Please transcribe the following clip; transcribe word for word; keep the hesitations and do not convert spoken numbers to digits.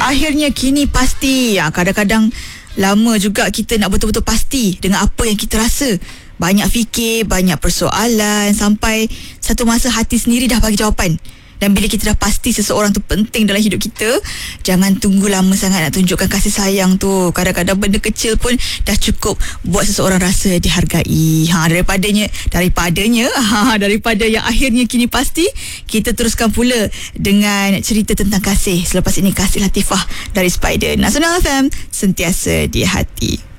akhirnya kini pasti. Ha, kadang-kadang lama juga kita nak betul-betul pasti dengan apa yang kita rasa. Banyak fikir, banyak persoalan, sampai satu masa hati sendiri dah bagi jawapan. Dan bila kita dah pasti seseorang tu penting dalam hidup kita, jangan tunggu lama sangat nak tunjukkan kasih sayang tu. Kadang-kadang benda kecil pun dah cukup buat seseorang rasa dihargai. Ha, daripadanya Daripadanya ha, Daripada yang akhirnya kini pasti, kita teruskan pula dengan cerita tentang kasih. Selepas ini Kasih Latifah dari Spider. Nasional F M, sentiasa di hati.